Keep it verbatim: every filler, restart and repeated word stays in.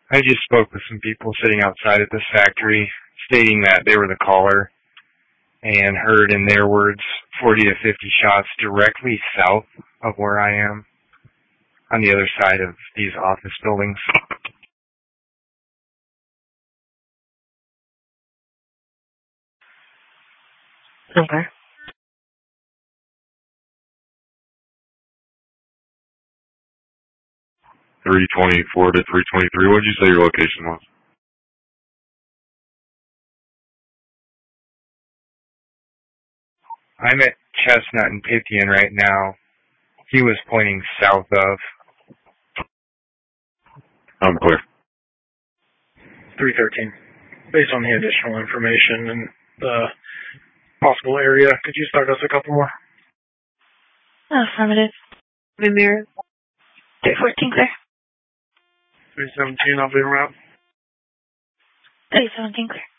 I just spoke with some people sitting outside at this factory, stating that they were the caller and heard, in their words, forty to fifty shots directly south of where I am, on the other side of these office buildings. Okay. three twenty-four to three twenty-three. What did you say your location was? I'm at Chestnut and Pythian right now. He was pointing south of. I'm clear. three thirteen. Based on the additional information and the possible area, could you start us a couple more? Affirmative. Mimir. three fourteen clear. three seventeen, I'll be around. three seventeen clear.